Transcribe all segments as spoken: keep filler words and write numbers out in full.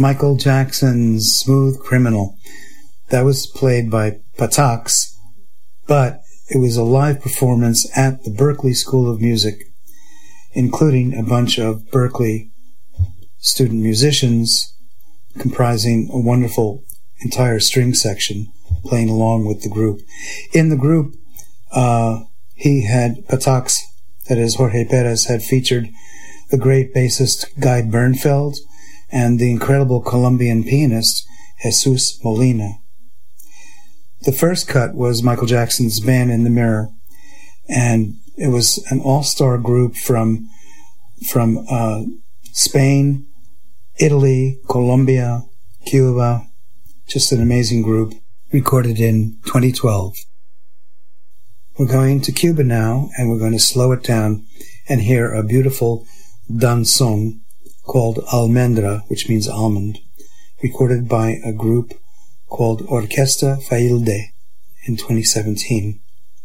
Michael Jackson's Smooth Criminal. That was played by Patax, but it was a live performance at the Berklee School of Music, including a bunch of Berklee student musicians comprising a wonderful entire string section playing along with the group. In the group, uh, he had, Patax, that is Jorge Perez, had featured the great bassist Guy Bernfeld and the incredible Colombian pianist Jesus Molina. The first cut was Michael Jackson's Band in the Mirror, and it was an all-star group from from uh, Spain, Italy, Colombia, Cuba. Just an amazing group, recorded in twenty twelve. We're going to Cuba now, and we're going to slow it down and hear a beautiful danzón called Almendra, which means almond, recorded by a group called Orquesta Failde in twenty seventeen.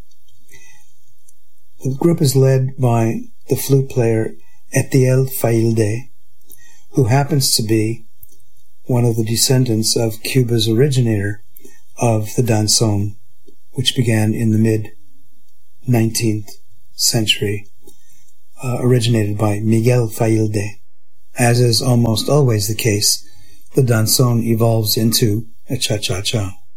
The group is led by the flute player Etiel Failde, who happens to be one of the descendants of Cuba's originator of the danzón, which began in the mid-nineteenth century, uh, originated by Miguel Failde. As is almost always the case, the danzón evolves into a cha-cha-cha.